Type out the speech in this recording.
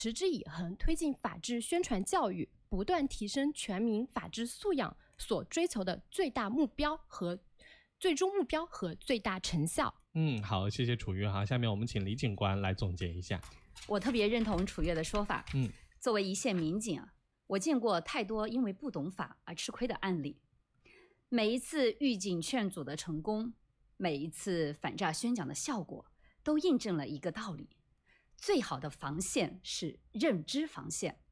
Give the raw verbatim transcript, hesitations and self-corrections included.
持之以恒推进法治宣传教育，不断提升全民法治素养所追求的最大目标和最终目标和最大成效。 嗯，好，谢谢楚月哈。下面我们请李警官来总结一下。 我特别认同楚月的说法。 嗯， 作为一线民警啊，我见过太多因为不懂法而吃亏的案例。每一次预警劝阻的成功，每一次反诈宣讲的效果，都印证了一个道理：最好的防线是认知防线。